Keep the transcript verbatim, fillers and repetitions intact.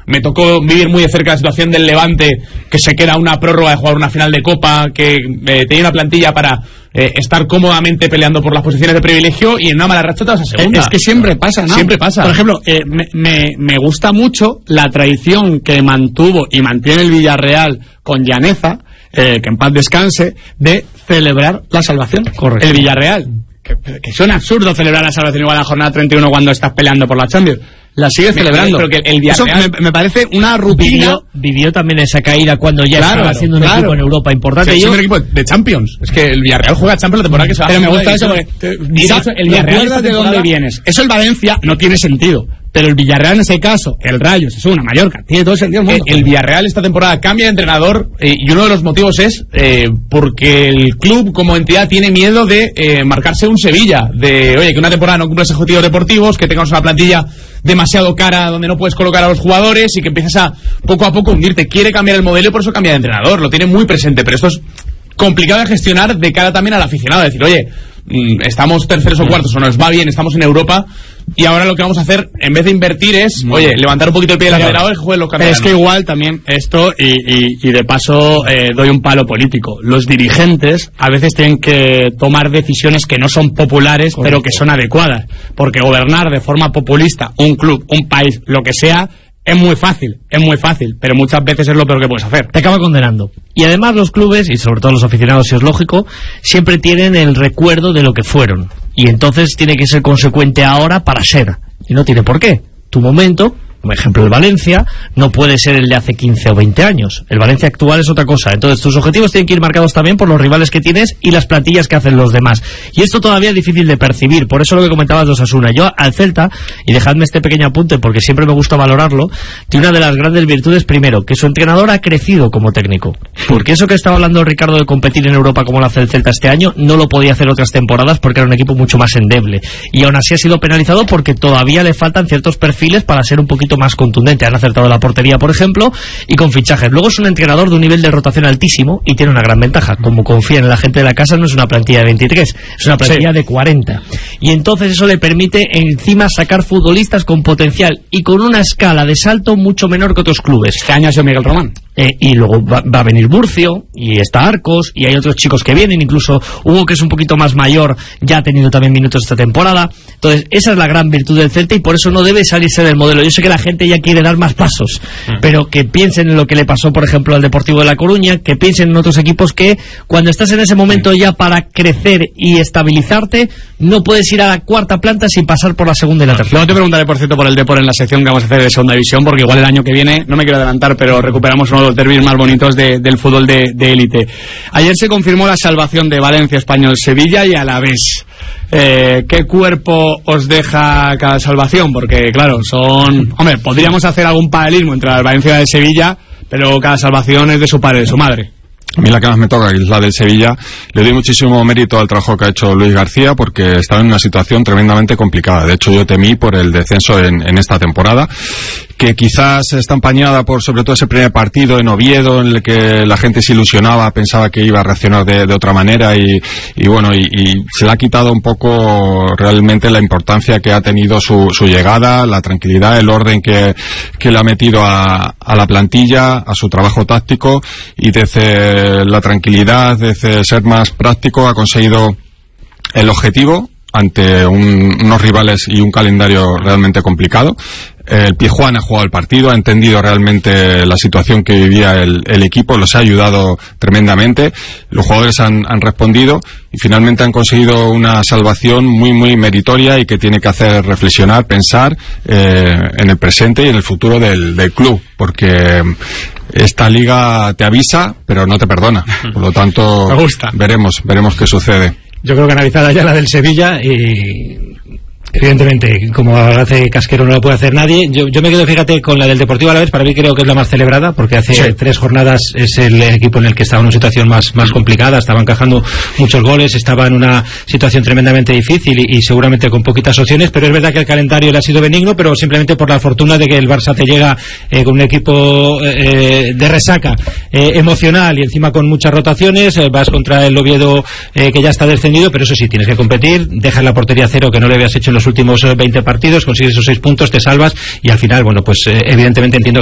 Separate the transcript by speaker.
Speaker 1: Me tocó vivir muy de cerca la situación del Levante, que se queda una prórroga de jugar una final de Copa, que eh, tenía una plantilla para eh, estar cómodamente peleando por las posiciones de privilegio, y en una mala racha te vas a segunda.
Speaker 2: Es que siempre pasa, ¿no?
Speaker 1: Siempre pasa.
Speaker 2: Por ejemplo, eh, me, me, me gusta mucho la tradición que mantuvo y mantiene el Villarreal con Llaneza, eh, que en paz descanse, de celebrar la salvación.
Speaker 3: Correcto.
Speaker 2: El Villarreal. Que, que suena absurdo celebrar la salvación igual a la jornada treinta y uno cuando estás peleando por la Champions. La sigue celebrando.
Speaker 1: Pero que el Villarreal
Speaker 2: Eso me, me parece una rutina.
Speaker 3: Vivió, vivió también esa caída cuando ya
Speaker 2: Claro,
Speaker 3: estaba haciendo un
Speaker 2: claro.
Speaker 3: equipo en Europa importante.
Speaker 1: Sí,
Speaker 3: Yo,
Speaker 1: es un equipo de Champions. Es que el Villarreal juega Champions la temporada que se va.
Speaker 2: Pero me gusta
Speaker 1: y
Speaker 2: eso porque
Speaker 1: te-
Speaker 2: mira,
Speaker 1: el Villarreal esta
Speaker 2: de
Speaker 1: temporada-
Speaker 2: dónde vienes. Eso el Valencia no tiene sentido. Pero el Villarreal en ese caso, el Rayo, se sube una Mallorca, tiene todo el sentido del mundo.
Speaker 1: El Villarreal esta temporada cambia de entrenador eh, y uno de los motivos es eh, porque el club como entidad tiene miedo de eh, marcarse un Sevilla, de oye, que una temporada no cumplas objetivos deportivos, que tengas una plantilla demasiado cara donde no puedes colocar a los jugadores y que empiezas a poco a poco hundirte. Quiere cambiar el modelo y por eso cambia de entrenador, lo tiene muy presente, pero esto es complicado de gestionar de cara también al aficionado, decir, oye, mm, estamos terceros o cuartos o nos va bien, estamos en Europa y ahora lo que vamos a hacer en vez de invertir es, oye, levantar un poquito el pie del acelerador y jueguen los
Speaker 2: Pero
Speaker 1: campeonatos.
Speaker 2: es que igual también esto, y, y, y de paso eh, doy un palo político, los dirigentes a veces tienen que tomar decisiones que no son populares, correcto, pero que son adecuadas, porque gobernar de forma populista un club, un país, lo que sea, es muy fácil, es muy fácil, pero muchas veces es lo peor que puedes hacer.
Speaker 3: te acaba condenando. Y además los clubes, y sobre todo los aficionados, si es lógico, siempre tienen el recuerdo de lo que fueron. Y entonces tiene que ser consecuente ahora para ser. Y no tiene por qué. Tu momento, por ejemplo el Valencia, no puede ser el de hace quince o veinte años. El Valencia actual es otra cosa. Entonces tus objetivos tienen que ir marcados también por los rivales que tienes y las plantillas que hacen los demás. Y esto todavía es difícil de percibir. Por eso lo que comentabas de Osasuna. Yo al Celta, y dejadme este pequeño apunte porque siempre me gusta valorarlo, tiene una de las grandes virtudes, primero, que su entrenador ha crecido como técnico. Porque eso que estaba hablando Ricardo de competir en Europa como lo hace el Celta este año, no lo podía hacer otras temporadas porque era un equipo mucho más endeble. Y aún así ha sido penalizado porque todavía le faltan ciertos perfiles para ser un poquito más contundente. Han acertado la portería, por ejemplo, y con fichajes. Luego es un entrenador de un nivel de rotación altísimo y tiene una gran ventaja. Como confía en la gente de la casa, no es una plantilla de veintitrés, es una plantilla sí. de cuarenta. Y entonces eso le permite encima sacar futbolistas con potencial y con una escala de salto mucho menor que otros clubes.
Speaker 2: Este año ha sido Miguel Román.
Speaker 3: Eh, y luego va, va a venir Murcio, y está Arcos, y hay otros chicos que vienen, incluso Hugo, que es un poquito más mayor, ya ha tenido también minutos esta temporada. Entonces esa es la gran virtud del Celta y por eso no debe salirse del modelo. Yo sé que la gente ya quiere dar más pasos, uh-huh. pero que piensen en lo que le pasó, por ejemplo, al Deportivo de La Coruña, que piensen en otros equipos que cuando estás en ese momento ya para crecer y estabilizarte, no puedes ir a la cuarta planta sin pasar por la segunda y la tercera.
Speaker 2: Luego te preguntaré, por cierto, por el Depor en la sección que vamos a hacer de segunda división, porque igual el año que viene, no me quiero adelantar, pero recuperamos uno de los derbis más bonitos de, del fútbol de élite. Ayer se confirmó la salvación de Valencia, Español, Sevilla y Alavés. Eh, ¿Qué cuerpo os deja cada salvación? Porque, claro, son... Hombre, podríamos hacer algún paralelismo entre la Valencia y la de Sevilla, pero cada salvación es de su padre, de su madre.
Speaker 4: A mí la que más me toca, que es la del Sevilla, le doy muchísimo mérito al trabajo que ha hecho Luis García porque estaba en una situación tremendamente complicada. De hecho, yo temí por el descenso en, en esta temporada, que quizás está empañada por sobre todo ese primer partido en Oviedo, en el que la gente se ilusionaba, pensaba que iba a reaccionar de, de otra manera y, y bueno, y, y se le ha quitado un poco realmente la importancia que ha tenido su, su llegada, la tranquilidad, el orden que, que le ha metido a, a la plantilla, a su trabajo táctico, y desde la tranquilidad, desde ser más práctico, ha conseguido el objetivo ante un, unos rivales y un calendario realmente complicado. El Pizjuán ha jugado el partido, ha entendido realmente la situación que vivía el, el equipo, los ha ayudado tremendamente, los jugadores han, han respondido y finalmente han conseguido una salvación muy muy meritoria y que tiene que hacer reflexionar, pensar eh, en el presente y en el futuro del, del club, porque esta liga te avisa pero no te perdona, por lo tanto
Speaker 2: Me gusta.
Speaker 4: veremos, veremos qué sucede.
Speaker 5: Yo creo que analizada ya la del Sevilla y... evidentemente, como hace Casquero no lo puede hacer nadie, yo, yo me quedo, fíjate, con la del Deportivo Alavés. Para mí creo que es la más celebrada, porque hace sí. tres jornadas es el equipo en el que estaba en una situación más, más complicada, estaba encajando muchos goles, estaba en una situación tremendamente difícil y, y seguramente con poquitas opciones, pero es verdad que el calendario le ha sido benigno, pero simplemente por la fortuna de que el Barça te llega eh, con un equipo eh, de resaca eh, emocional y encima con muchas rotaciones, eh, vas contra el Oviedo eh, que ya está descendido, pero eso sí, tienes que competir, dejas la portería cero que no le habías hecho en los últimos veinte partidos, consigues esos seis puntos, te salvas y al final, bueno, pues eh, evidentemente entiendo